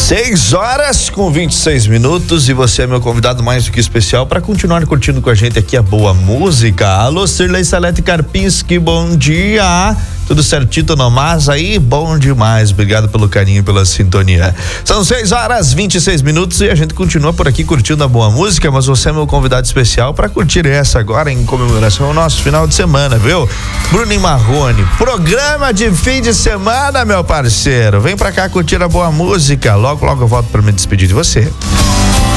6h26 e você é meu convidado mais do que especial para continuar curtindo com a gente aqui a boa música. Alô, Sirlei Salete Karpinski, bom dia. Tudo certinho no mas aí? Bom demais. Obrigado pelo carinho e pela sintonia. São 6h26 e a gente continua por aqui curtindo a boa música, mas você é meu convidado especial para curtir essa agora em comemoração ao nosso final de semana, viu? Bruno e Marrone, programa de fim de semana, meu parceiro. Vem pra cá curtir a boa música. Logo eu volto pra me despedir de você.